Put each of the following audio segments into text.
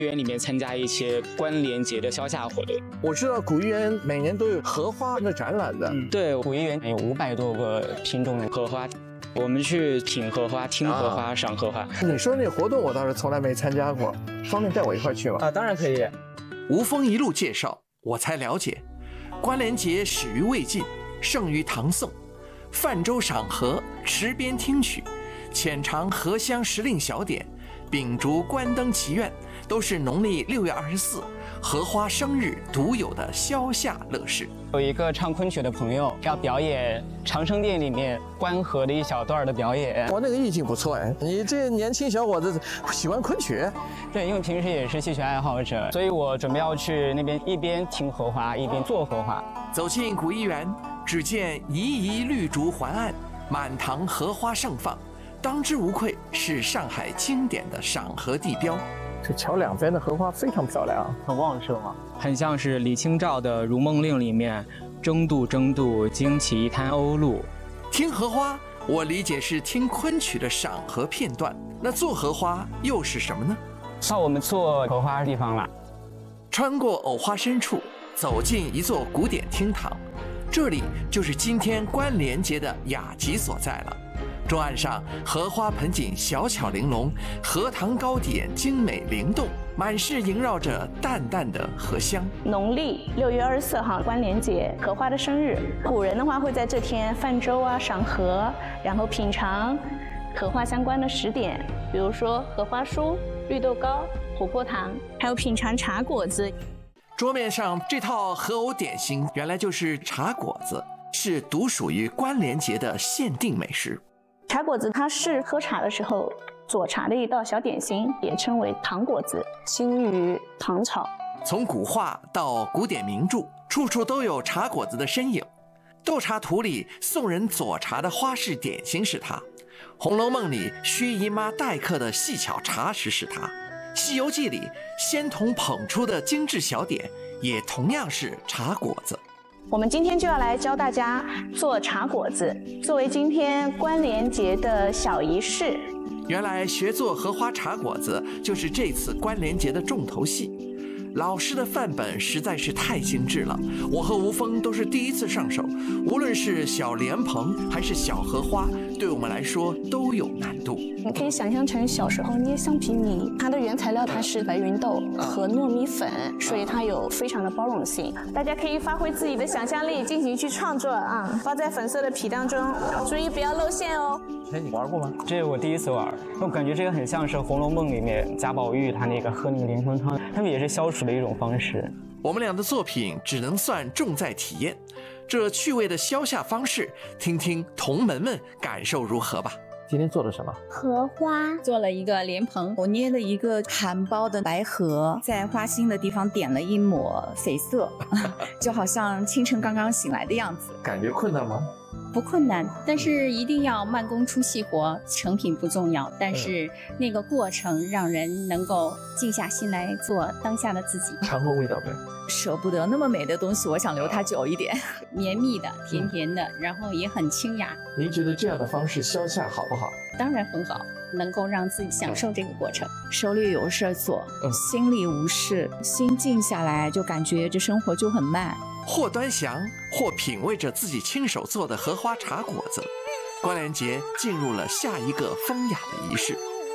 园里面参加一些关联节的消夏活动。 我知道古艺园每年都有荷花的展览的。 对，古艺园有500多个品种的荷花，我们去品荷花、听荷花、赏荷花。 你说那活动我倒是从来没参加过，方便带我一块去吗？ 当然可以。 吴峰一路介绍，我才了解，关联节始于魏晋，盛于唐宋，泛舟赏荷，池边听曲，浅尝荷香时令小点，秉烛观灯祈愿，都是农历6月24荷花生日独有的消夏乐事。 有一个唱昆曲的朋友要表演长生殿里面观荷的一小段的表演。 我那个意境不错哎，你这年轻小伙子喜欢昆曲？ 对，因为平时也是戏曲爱好者，所以我准备要去那边一边听荷花一边做荷花。 走进古艺园，只见猗猗绿竹环岸，满堂荷花盛放，当之无愧是上海经典的赏荷地标。 这桥两边的荷花非常漂亮， 很旺盛啊， 很像是李清照的《如梦令》里面“争渡争渡，惊起一滩鸥鹭”。 听荷花，我理解是听昆曲的赏荷片段，那做荷花又是什么呢？ 到我们做荷花的地方了， 穿过藕花深处，走进一座古典厅堂，这里就是今天关联节的雅集所在了。桌案上荷花盆景小巧玲珑，荷塘糕点精美灵动，满室萦绕着淡淡的荷香。 农历6月24号关联节，荷花的生日。古人的话会在这天泛舟啊、赏荷，然后品尝荷花相关的食点，比如说荷花酥、绿豆糕、琥珀糖，还有品尝茶果子。 桌面上这套荷藕点心原来就是茶果子，是独属于关联节的限定美食。 茶果子它是喝茶的时候佐茶的一道小点心，也称为糖果子，兴于唐朝。 从古画到古典名著，处处都有茶果子的身影。斗茶图里送人佐茶的花式点心是它，《红楼梦》里薛姨妈待客的细巧茶食是它，《西游记》里仙童捧出的精致小点也同样是茶果子。 我们今天就要来教大家做茶果子，作为今天关联节的小仪式。 原来学做荷花茶果子就是这次关联节的重头戏。老师的范本实在是太精致了，我和吴峰都是第一次上手，无论是小莲蓬还是小荷花，对我们来说都有难度。 你可以想象成小时候捏橡皮泥，它的原材料它是白芸豆和糯米粉，所以它有非常的包容性。大家可以发挥自己的想象力进行去创作啊，包在粉色的皮当中，注意不要露馅哦。 哎，你玩过吗？ 这是我第一次玩，我感觉这个很像是《红楼梦》里面贾宝玉他那个喝那个莲蓬汤，他们也是消暑的一种方式。 我们俩的作品只能算重在体验，这趣味的消夏方式，听听同门们感受如何吧。 今天做了什么？ 荷花做了一个莲蓬，我捏了一个含苞的白荷，在花心的地方点了一抹绯色，就好像清晨刚刚醒来的样子。 感觉困难吗？ 不困难，但是一定要慢工出细活，成品不重要，但是那个过程让人能够静下心来做当下的自己。 尝过味道没？ 舍不得那么美的东西，我想留它久一点。绵密的、甜甜的，然后也很清雅。 您觉得这样的方式消夏好不好？ 当然很好，能够让自己享受这个过程。手里有事做，心里无事，心静下来，就感觉这生活就很慢。 或端详，或品味着自己亲手做的荷花茶果子，关联节进入了下一个风雅的仪式。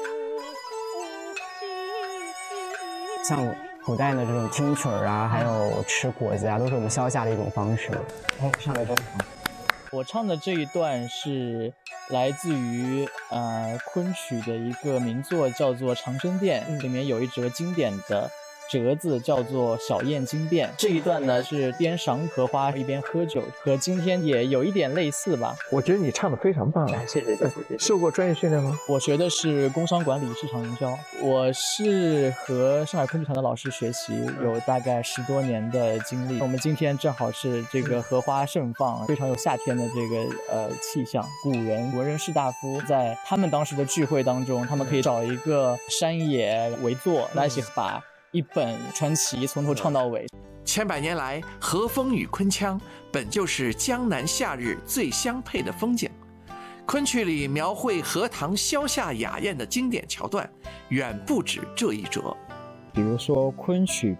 像古代的这种听曲啊，还有吃果子啊，都是我们消夏的一种方式。哎，上来真好。 我唱的这一段是来自于昆曲的一个名作，叫做《长生殿》，里面有一折经典的折子叫做小燕惊变。这一段呢是边赏荷花一边喝酒，和今天也有一点类似吧。 我觉得你唱得非常棒啊！ 谢谢。 受过专业训练吗？ 我学的是工商管理市场营销，我是和上海昆剧团的老师学习，有大概10多年的经历。我们今天正好是这个荷花盛放，非常有夏天的这个气象。古人士大夫在他们当时的聚会当中，他们可以找一个山野围坐来一起把一本传奇从头唱到尾。 千百年来，荷风与昆腔本就是江南夏日最相配的风景。昆曲里描绘荷塘消夏雅宴的经典桥段，远不止这一折。 比如说昆曲